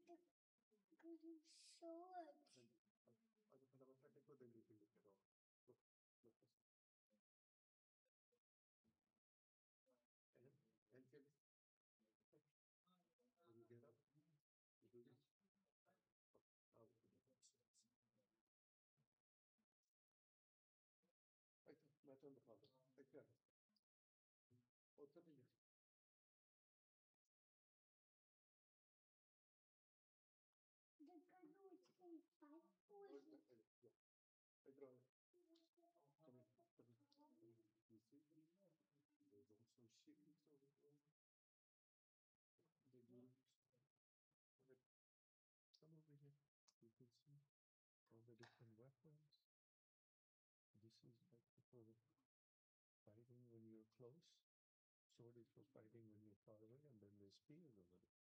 All the different weapons. This is like for fighting when you're close. Sword is for fighting when you're far away, and then there's spears over there.